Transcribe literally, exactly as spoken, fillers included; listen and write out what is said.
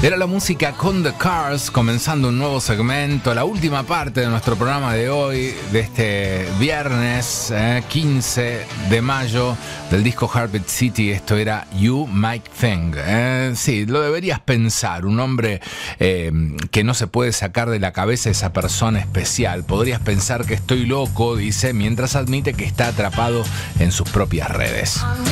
Era la música con The Cars, comenzando un nuevo segmento, la última parte de nuestro programa de hoy, de este viernes eh, quince de mayo, del disco Heartbeat City. Esto era You Might Think. Eh, sí, lo deberías pensar, un hombre eh, que no se puede sacar de la cabeza esa persona especial. Podrías pensar que estoy loco, dice, mientras admite que está atrapado en sus propias redes.